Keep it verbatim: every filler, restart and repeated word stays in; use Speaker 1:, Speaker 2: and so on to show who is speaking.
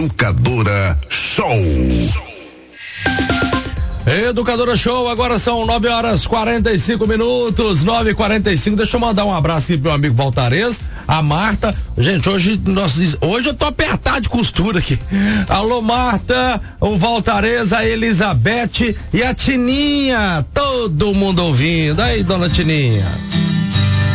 Speaker 1: Educadora Show.
Speaker 2: Educadora Show, agora são nove horas quarenta e cinco minutos, nove e quarenta e cinco. Deixa eu mandar um abraço aqui pro meu amigo Valtarez, a Marta. Gente, hoje nós, hoje eu tô apertado de costura aqui. Alô, Marta, o Valtarez, a Elizabeth e a Tininha. Todo mundo ouvindo. Aí, dona Tininha.